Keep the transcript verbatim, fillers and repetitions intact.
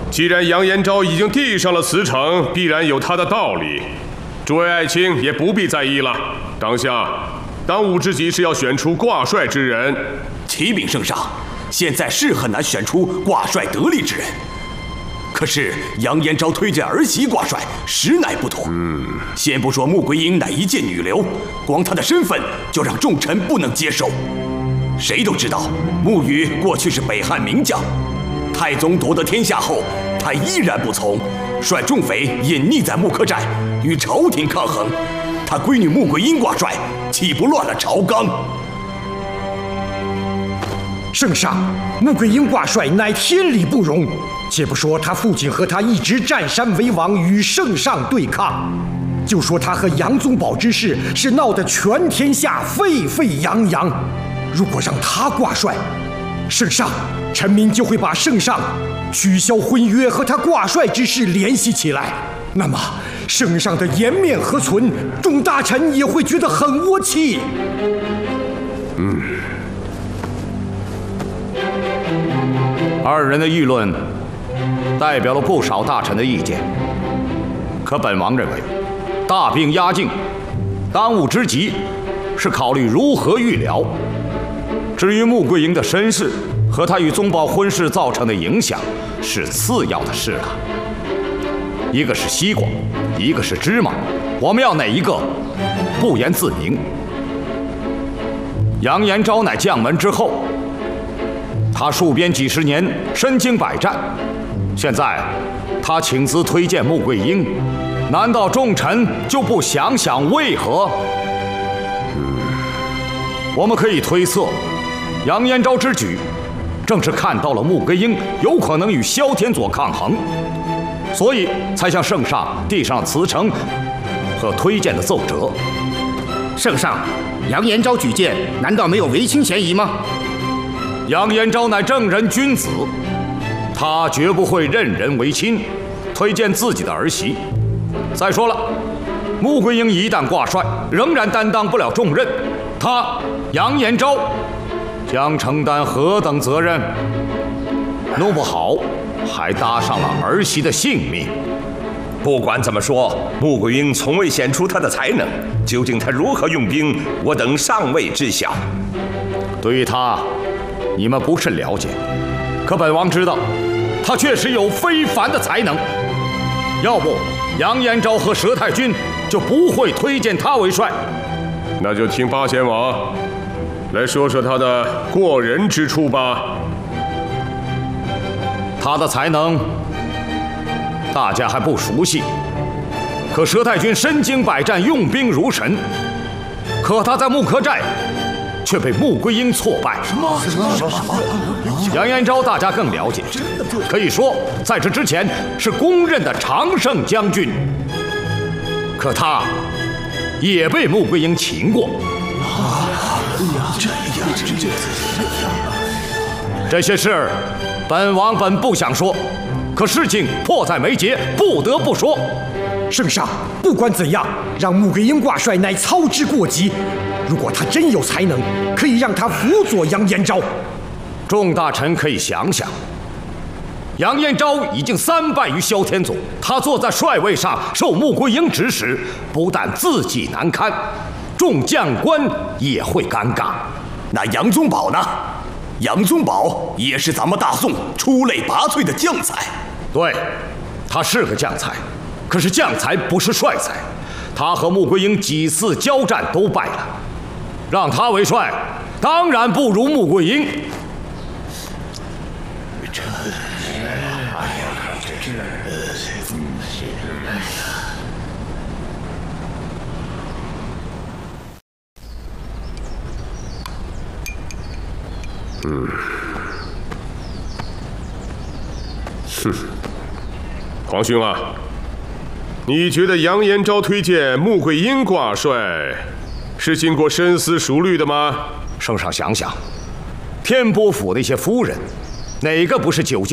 既然杨延昭已经递上了辞呈，必然有他的道理。诸位爱卿也不必在意了。当下，当务之急是要选出挂帅之人。 启禀圣上，现在是很难选出挂帅得力之人。可是杨延昭推荐儿媳挂帅，实乃不妥。嗯，先不说穆桂英乃一介女流，光她的身份就让众臣不能接受。谁都知道，穆羽过去是北汉名将，太宗夺得天下后，他依然不从，率众匪隐匿在木柯寨，与朝廷抗衡。他闺女穆桂英挂帅，岂不乱了朝纲？ 圣上，穆桂英挂帅乃天理不容。且不说他父亲和他一直占山为王，与圣上对抗，就说他和杨宗保之事是闹得全天下沸沸扬扬。如果让他挂帅，圣上，臣民就会把圣上取消婚约和他挂帅之事联系起来。那么，圣上的颜面何存？众大臣也会觉得很窝气。 嗯，二人的议论代表了不少大臣的意见，可本王认为，大病压境，当务之急是考虑如何预疗。至于穆桂英的身世和她与宗保婚事造成的影响，是次要的事了。一个是西瓜，一个是芝麻，我们要哪一个？不言自明。杨延昭乃将门之后，他戍边几十年，身经百战。现在他请辞推荐穆桂英，难道众臣就不想想为何？嗯，我们可以推测，杨延昭之举，正是看到了穆桂英有可能与萧天佐抗衡，所以才向圣上递上辞呈和推荐的奏折。 圣上，杨延昭举荐，难道没有违亲嫌疑吗？ 杨延昭乃正人君子，他绝不会任人唯亲，推荐自己的儿媳。再说了，穆桂英一旦挂帅，仍然担当不了重任，他杨延昭将承担何等责任？弄不好还搭上了儿媳的性命。 不管怎么说，穆桂英从未显出她的才能，究竟她如何用兵，我等尚未知晓。 对于她，你们不甚了解，可本王知道，他确实有非凡的才能。要不，杨延昭和佘太君就不会推荐他为帅。 那就听八贤王来说说他的过人之处吧。 他的才能，大家还不熟悉。可佘太君身经百战，用兵如神，可他在木柯寨却被穆桂英挫败。什么？什么？什么？杨延昭大家更了解，可以说在这之前是公认的常胜将军。可他也被穆桂英擒过。啊！这样，这这这些事，本王本不想说，可事情迫在眉睫，不得不说。 圣上，不管怎样，让穆桂英挂帅乃操之过急。如果他真有才能，可以让他辅佐杨延昭。 众大臣可以想想，杨延昭已经三败于萧天佐，他坐在帅位上受穆桂英指使，不但自己难堪，众将官也会尴尬。 那杨宗保呢？杨宗保也是咱们大宋出类拔萃的将才。 对，他是个将才，可是将才不是帅才。他和穆桂英几次交战都败了，让他为帅，当然不如穆桂英。这，哎呀，这这， 嗯，哼，皇兄啊，你觉得杨延昭推荐穆桂英挂帅，是经过深思熟虑的吗？ 圣上想想，天波府那些夫人，哪个不是久经